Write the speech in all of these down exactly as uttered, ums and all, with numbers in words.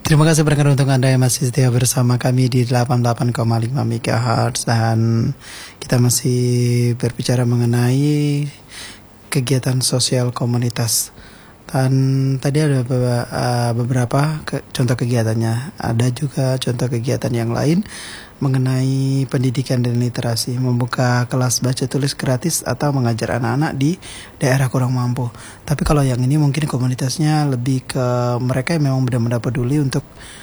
Terima kasih pendengar untuk Anda yang masih setia bersama kami di delapan puluh delapan koma lima megahertz, dan kita masih berbicara mengenai kegiatan sosial komunitas. Dan tadi ada beberapa contoh kegiatannya. Ada juga contoh kegiatan yang lain mengenai pendidikan dan literasi, membuka kelas baca tulis gratis atau mengajar anak-anak di daerah kurang mampu. Tapi kalau yang ini mungkin komunitasnya lebih ke mereka yang memang benar-benar peduli untuk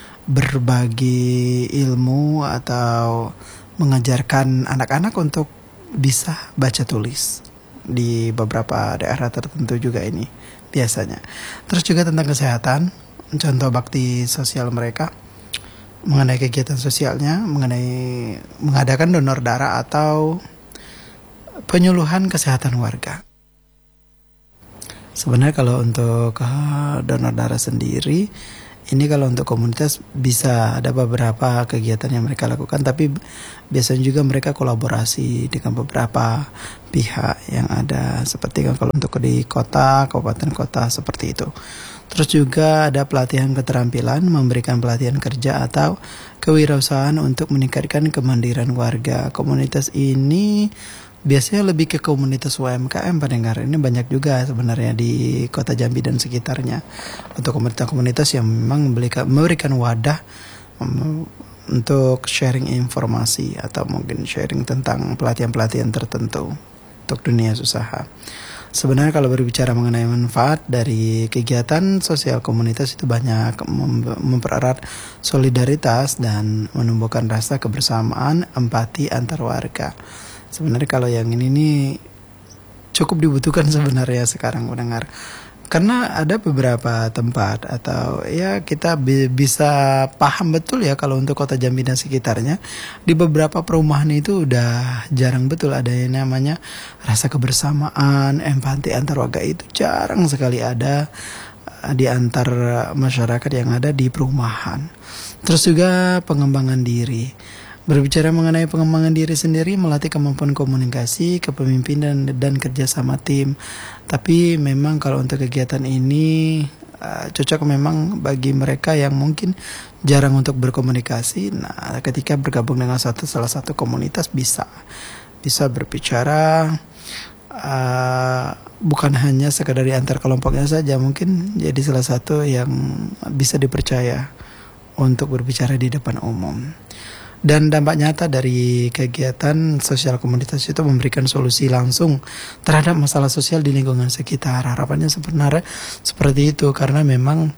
berbagi ilmu atau mengajarkan anak-anak untuk bisa baca tulis di beberapa daerah tertentu juga ini biasanya. Terus juga tentang kesehatan, contoh bakti sosial mereka mengenai kegiatan sosialnya, mengenai mengadakan donor darah atau penyuluhan kesehatan warga. Sebenarnya kalau untuk donor darah sendiri, ini kalau untuk komunitas bisa ada beberapa kegiatan yang mereka lakukan, tapi biasanya juga mereka kolaborasi dengan beberapa pihak yang ada, seperti kalau untuk di kota, kabupaten kota seperti itu. Terus juga ada pelatihan keterampilan, memberikan pelatihan kerja atau kewirausahaan untuk meningkatkan kemandirian warga. Komunitas ini biasanya lebih ke komunitas U M K M pendengar. Ini banyak juga sebenarnya di kota Jambi dan sekitarnya. Untuk komunitas-komunitas yang memang memberikan wadah um, untuk sharing informasi atau mungkin sharing tentang pelatihan-pelatihan tertentu untuk dunia usaha. Sebenarnya kalau berbicara mengenai manfaat dari kegiatan sosial komunitas itu banyak, mem- mempererat solidaritas dan menumbuhkan rasa kebersamaan, empati antar warga. Sebenarnya kalau yang ini nih cukup dibutuhkan sebenarnya sekarang mendengar. Karena ada beberapa tempat atau ya kita bi- bisa paham betul ya kalau untuk kota Jambi dan sekitarnya, di beberapa perumahan itu udah jarang betul ada yang namanya rasa kebersamaan, empati antar warga, itu jarang sekali ada di antar masyarakat yang ada di perumahan. Terus juga pengembangan diri. Berbicara mengenai pengembangan diri sendiri, melatih kemampuan komunikasi, kepemimpinan, dan kerja sama tim. Tapi memang kalau untuk kegiatan ini uh, cocok memang bagi mereka yang mungkin jarang untuk berkomunikasi. Nah, ketika bergabung dengan satu salah satu komunitas bisa bisa berbicara uh, bukan hanya sekadar di antar kelompoknya saja, mungkin jadi salah satu yang bisa dipercaya untuk berbicara di depan umum. Dan dampak nyata dari kegiatan sosial komunitas itu memberikan solusi langsung terhadap masalah sosial di lingkungan sekitar. Harapannya sebenarnya seperti itu, karena memang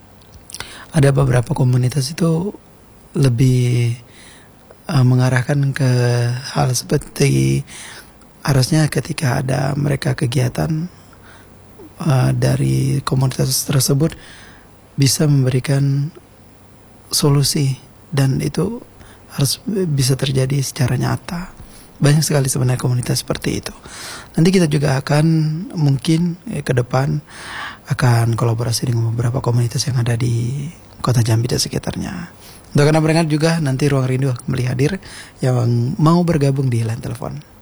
ada beberapa komunitas itu lebih uh, mengarahkan ke hal seperti harusnya ketika ada mereka kegiatan uh, dari komunitas tersebut bisa memberikan solusi, dan itu harus bisa terjadi secara nyata. Banyak sekali sebenarnya komunitas seperti itu. Nanti kita juga akan mungkin eh, ke depan akan kolaborasi dengan beberapa komunitas yang ada di kota Jambi dan sekitarnya. Untuk Anda pendengar juga nanti Ruang Rindu kembali hadir yang mau bergabung di line telepon.